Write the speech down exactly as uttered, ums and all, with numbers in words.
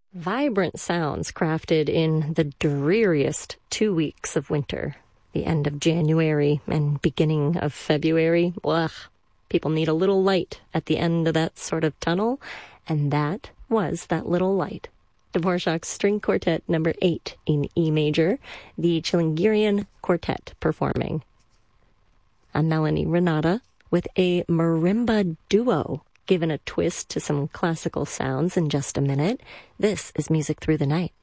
Vibrant sounds crafted in the dreariest two weeks of winter, the end of January and beginning of February. Ugh, people need a little light at the end of that sort of tunnel, and that was that little light. Dvorak's String Quartet number eight in E major, the Chilingirian Quartet performing. I'm Melanie Renata with a marimba duo, given a twist to some classical sounds in just a minute. This is Music Through the Night.